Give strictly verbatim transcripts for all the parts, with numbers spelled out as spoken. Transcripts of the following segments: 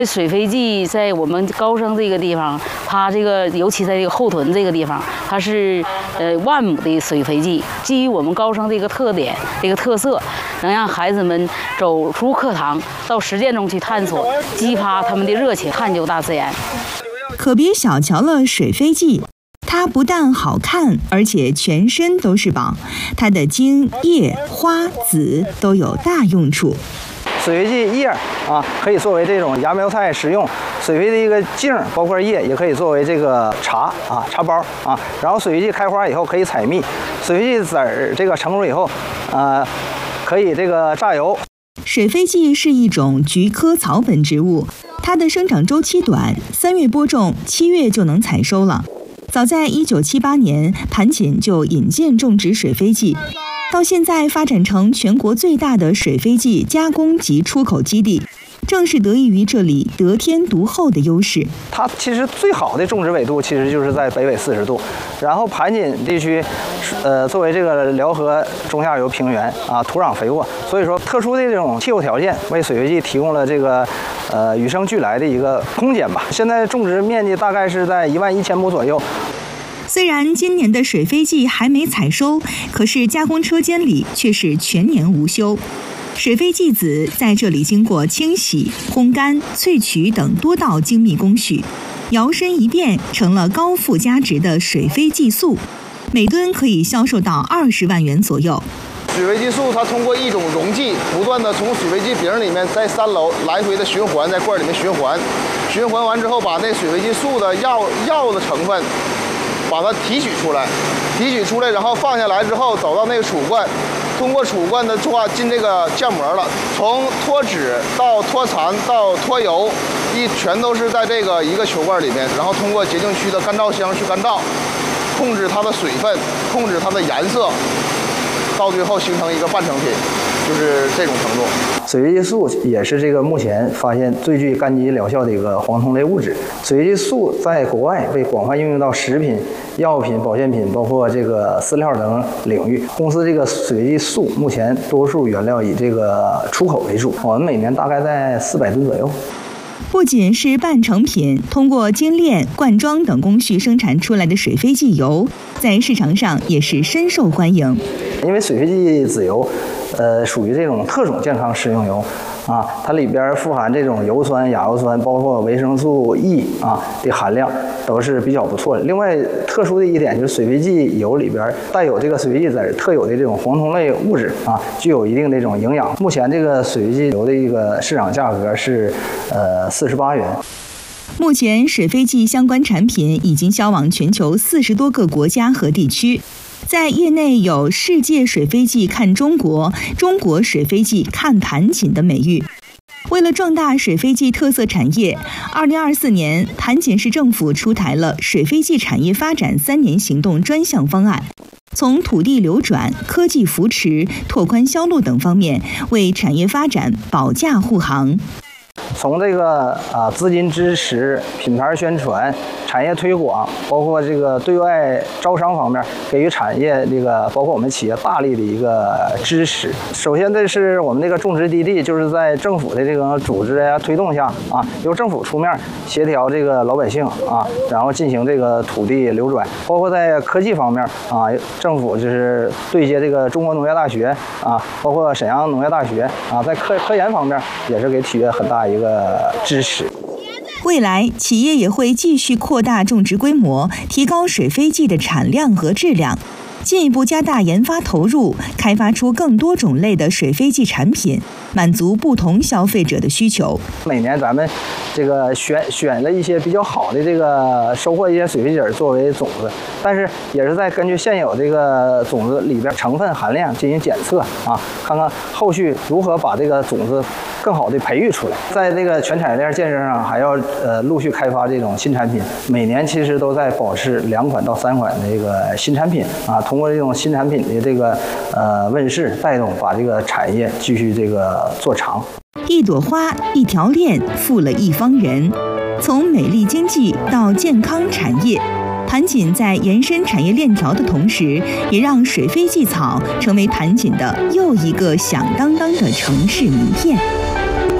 水飞蓟在我们高升这个地方，它这个尤其在这个后屯这个地方，它是呃万亩的水飞蓟。基于我们高升这个特点、这个特色，能让孩子们走出课堂，到实践中去探索，激发他们的热情，探究大自然。 可别小瞧了水飞蓟，它不但好看，而且全身都是宝。它的茎、叶、花、籽都有大用处。 水飞蓟叶啊，可以作为这种芽苗菜食用；水飞蓟一个茎，包括叶，也可以作为这个茶啊茶包啊。然后水飞蓟开花以后可以采蜜，水飞蓟籽儿这个成熟以后，呃，可以这个榨油。 水飞蓟是一种菊科草本植物，它的生长周期短，三月播种，七月就能采收了。早在一九七八年，盘锦就引荐种植水飞蓟。到现在发展成全国最大的水飞蓟加工及出口基地，正是得益于这里得天独厚的优势。 它其实最好的种植纬度其实就是在北纬四十度，然后盘锦地区，呃，作为这个辽河中下游平原啊，土壤肥沃，所以说特殊的这种气候条件为水飞蓟提供了这个呃与生俱来的一个空间吧。现在种植面积大概是在一万一千亩左右。 虽然今年的水飞蓟还没采收，可是加工车间里却是全年无休。水飞蓟籽在这里经过清洗、烘干、萃取等多道精密工序，摇身一变成了高附加值的水飞蓟素，每吨可以销售到二十万元左右。 水飞蓟素它通过一种溶剂，不断的从水飞蓟饼里面在三楼来回的循环，在罐里面循环，循环完之后，把那水飞蓟素的药药的成分把它提取出来，提取出来，然后放下来之后，走到那个储罐，通过储罐的话进这个降膜了，从脱脂到脱残到脱油，一全都是在这个一个球罐里面，然后通过洁净区的干燥箱去干燥，控制它的水分，控制它的颜色，到最后形成一个半成品，就是这种程度。 水飞蓟素也是这个目前发现最具干疾疗效的一个黄酮类物质。水飞蓟素在国外被广泛应用到食品、药品、保健品，包括这个饲料等领域。公司这个水飞蓟素目前多数原料以这个出口为主，我们每年大概在四百吨左右。 不仅是半成品，通过精炼、灌装等工序生产出来的水飞蓟油，在市场上也是深受欢迎。 因为水飞蓟籽油，呃，属于这种特种健康食用油啊，它里边富含这种油酸、亚油酸，包括维生素 E 啊的含量都是比较不错的。另外，特殊的一点就是水飞蓟油里边带有这个水飞蓟籽特有的这种黄酮类物质啊，具有一定的这种营养。目前这个水飞蓟油的一个市场价格是呃四十八元。 目前，水飞蓟相关产品已经销往全球四十多个国家和地区。在业内有“世界水飞蓟看中国”、“中国水飞蓟看盘锦”的美誉。为了壮大水飞蓟特色产业，二零二四年盘锦市政府出台了水飞蓟产业发展三年行动专项方案，从土地流转、科技扶持、拓宽销路等方面为产业发展保驾护航。 从这个啊资金支持、品牌宣传、产业推广，包括这个对外招商方面，给予产业这个包括我们企业大力的一个支持。首先，这是我们这个种植基地，就是在政府的这个组织呀推动下啊，由政府出面协调这个老百姓啊，然后进行这个土地流转。包括在科技方面啊，政府就是对接这个中国农业大学啊，包括沈阳农业大学啊，在科科研方面也是给企业很大一个支持。 未来，企业也会继续扩大种植规模，提高水飞蓟的产量和质量，进一步加大研发投入，开发出更多种类的水飞蓟产品，满足不同消费者的需求。 每年咱们这个选选了一些比较好的这个收获一些水飞蓟作为种子，但是也是在根据现有这个种子里边成分含量进行检测啊，看看后续如何把这个种子更好的培育出来。在这个全产业链建设上，还要呃陆续开发这种新产品，每年其实都在保持两款到三款的这个新产品啊，通过这种新产品的这个呃问世，带动把这个产业继续这个做长。 一朵花，一条链，富了一方人。从美丽经济到健康产业，盘锦在延伸产业链条的同时，也让水飞蓟草成为盘锦的又一个响当当的城市名片。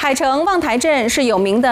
海城望台镇是有名的